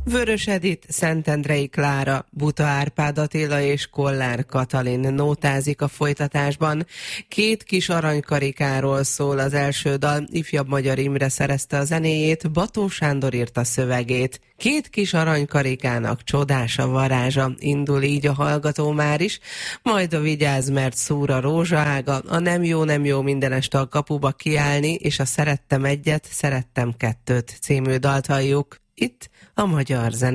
Vörös Edit, Szentendrei Klára, Buta Árpád Attila és Kollár Katalin nótázik a folytatásban. 2 kis aranykarikáról szól az első dal, ifjabb Magyar Imre szerezte a zenéjét, Bató Sándor írta a szövegét. 2 kis aranykarikának csodás a varázsa, indul így a hallgató már is, majd a Vigyázz, mert szúr a rózsaága, a nem jó minden este a kapuba kiállni, és a Szerettem egyet, szerettem kettőt című dalt halljuk itt a Magyar Zene